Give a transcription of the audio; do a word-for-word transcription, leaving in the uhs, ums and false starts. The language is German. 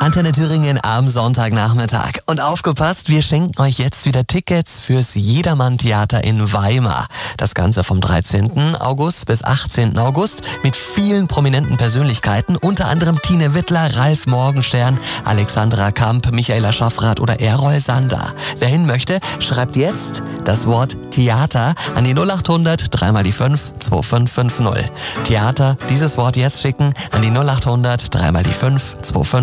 Antenne Thüringen am Sonntagnachmittag. Und aufgepasst, wir schenken euch jetzt wieder Tickets fürs Jedermann-Theater in Weimar. Das Ganze vom dreizehnten August bis achtzehnten August mit vielen prominenten Persönlichkeiten, unter anderem Tine Wittler, Ralf Morgenstern, Alexandra Kamp, Michaela Schaffrath oder Errol Sander. Wer hin möchte, schreibt jetzt das Wort Theater an die null acht hundert drei mal die fünf zwei fünf fünf null. Theater, dieses Wort jetzt schicken an die null acht hundert drei mal die fünf zwei fünf